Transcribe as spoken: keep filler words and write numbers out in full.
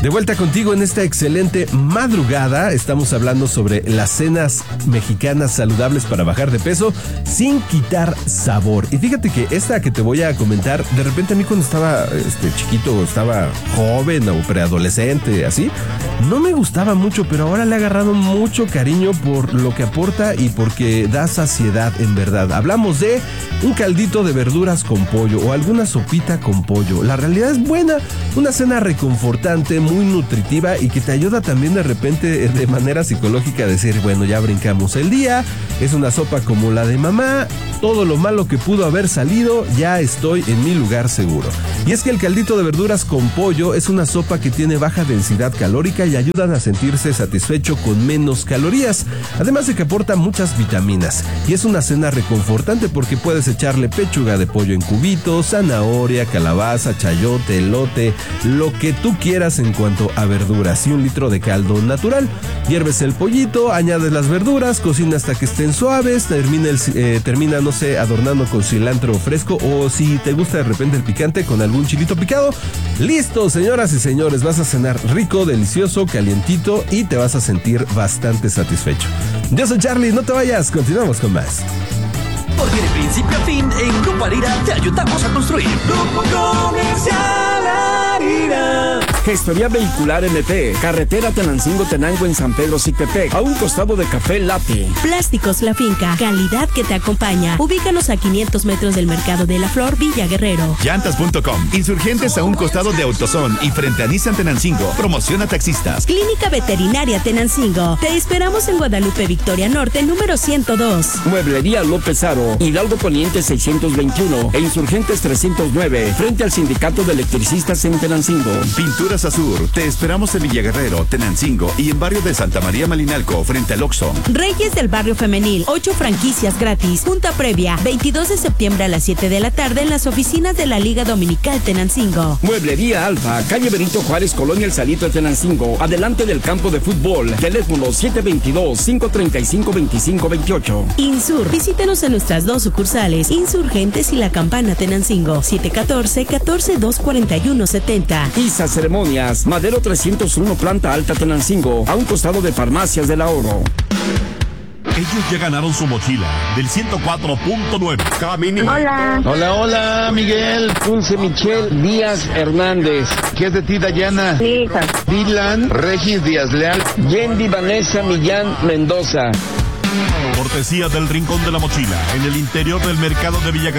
De vuelta contigo en esta excelente madrugada. Estamos hablando sobre las cenas mexicanas saludables para bajar de peso sin quitar sabor. Y fíjate que esta que te voy a comentar, de repente a mí cuando estaba este, chiquito, estaba joven o preadolescente, así, no me gustaba mucho, pero ahora le he agarrado mucho cariño por lo que aporta y porque da saciedad en verdad. Hablamos de un caldito de verduras con pollo o alguna sopita con pollo. La realidad es buena, una cena reconfortante, muy nutritiva y que te ayuda también de repente de manera psicológica a decir, bueno, ya brincamos el día, es una sopa como la de mamá, todo lo malo que pudo haber salido, ya estoy en mi lugar seguro. Y es que el caldito de verduras con pollo es una sopa que tiene baja densidad calórica y ayudan a sentirse satisfecho con menos calorías, además de que aporta muchas vitaminas. Y es una cena reconfortante porque puedes echarle pechuga de pollo en cubitos, zanahoria, calabaza, chayote, elote, lo que tú quieras en cuanto a verduras y un litro de caldo natural. Hierves el pollito, añades las verduras, cocina hasta que estén suaves, termina, el, eh, termina, no sé, adornando con cilantro fresco o si te gusta de repente el picante con algún chilito picado. Listo, señoras y señores, vas a cenar rico, delicioso, calientito y te vas a sentir bastante satisfecho. Yo soy Charlie, no te vayas, continuamos con más. Porque de principio a fin, en Grupo Arira te ayudamos a construir. Grupo Comercial Arira. Gestoría Vehicular M P, carretera Tenancingo-Tenango en San Pedro Cictepec, a un costado de Café Latte. Plásticos La Finca, calidad que te acompaña. Ubícanos a quinientos metros del Mercado de la Flor, Villa Guerrero. Llantas punto com, insurgentes a un costado de Autozón y frente a Nissan Tenancingo, promociona taxistas. Clínica Veterinaria Tenancingo, te esperamos en Guadalupe Victoria Norte, número ciento dos. Mueblería López Aro, Hidalgo Poniente seiscientos veintiuno e Insurgentes trescientos nueve, frente al Sindicato de Electricistas en Tenancingo. Pinturas Azur, te esperamos en Villaguerrero, Tenancingo y en barrio de Santa María Malinalco, frente al Oxxo. Reyes del Barrio Femenil, ocho franquicias gratis. Junta previa, veintidós de septiembre a las siete de la tarde en las oficinas de la Liga Dominical Tenancingo. Mueblería Alfa, calle Benito Juárez, Colonia El Salito de Tenancingo, adelante del campo de fútbol. Teléfono siete dos dos, cinco tres cinco, dos cinco dos ocho. Insur, visítanos en nuestras dos sucursales, Insurgentes y La Campana Tenancingo, siete uno cuatro, uno cuatro dos cuatro uno siete cero. Isa Ceremonias, Madero trescientos uno, planta alta Tenancingo, a un costado de Farmacias del Ahorro. Ellos ya ganaron su mochila del ciento cuatro punto nueve. Hola. Hola, hola, Miguel. Dulce Michelle Díaz Hernández. ¿Qué es de ti, Dayana? Mi hija. Dylan Regis Díaz Leal. Yendi Vanessa Millán Mendoza. Cortesía del Rincón de la Mochila, en el interior del mercado de Villa